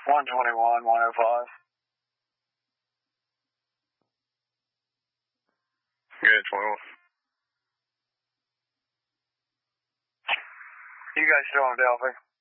121, 105. Good, 21. You guys still on Delphi?